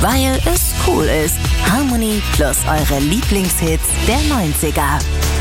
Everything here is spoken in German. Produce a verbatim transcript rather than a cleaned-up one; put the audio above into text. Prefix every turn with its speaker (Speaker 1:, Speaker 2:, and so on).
Speaker 1: Weil es cool ist. Harmony plus eure Lieblingshits der neunziger.